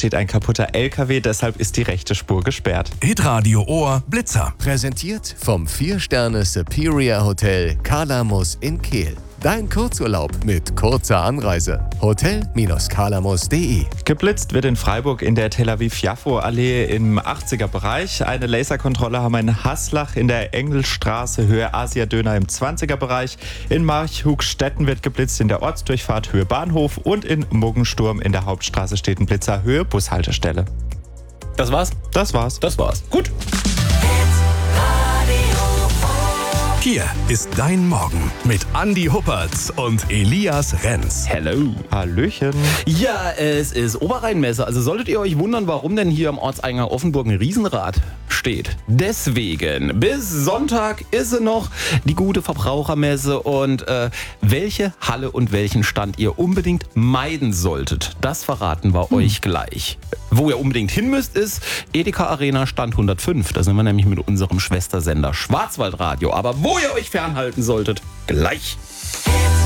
steht ein kaputter LKW, deshalb ist die rechte Spur gesperrt. Hitradio Ohr Blitzer. Präsentiert vom 4-Sterne Superior Hotel Kalamus in Kehl. Dein Kurzurlaub mit kurzer Anreise. Hotel-kalamus.de. Geblitzt wird in Freiburg in der Tel Aviv-Jaffo-Allee im 80er-Bereich. Eine Laserkontrolle haben wir in Haslach in der Engelstraße Höhe Asia-Döner im 20er-Bereich. In Marchhugstetten wird geblitzt in der Ortsdurchfahrt Höhe Bahnhof und in Muggensturm in der Hauptstraße steht ein Blitzer Höhe Bushaltestelle. Das war's? Das war's. Gut. Hier ist dein Morgen mit Andi Huppertz und Elias Renz. Hello. Hallöchen. Ja, es ist Oberrheinmesse. Also solltet ihr euch wundern, warum denn hier am Ortseingang Offenburg ein Riesenrad steht. Deswegen, bis Sonntag ist sie noch die gute Verbrauchermesse. Und welche Halle und welchen Stand ihr unbedingt meiden solltet, das verraten wir euch gleich. Wo ihr unbedingt hin müsst, ist Edeka Arena Stand 105. Da sind wir nämlich mit unserem Schwestersender Schwarzwaldradio. Aber wo ihr euch fernhalten solltet, gleich.